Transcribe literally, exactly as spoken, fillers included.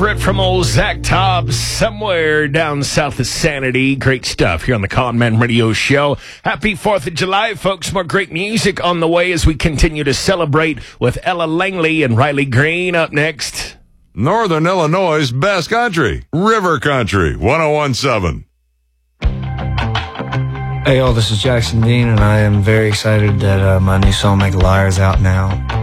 Brett from old Zach Tobbs, somewhere down south of Sanity. Great stuff here on the Con Man Radio Show. Happy fourth of July, folks. More great music on the way as we continue to celebrate with Ella Langley and Riley Green up next. Northern Illinois' best country, River Country, one oh one point seven. Hey, y'all, this is Jackson Dean, and I am very excited that uh, my new song, Make a Liar, is out now.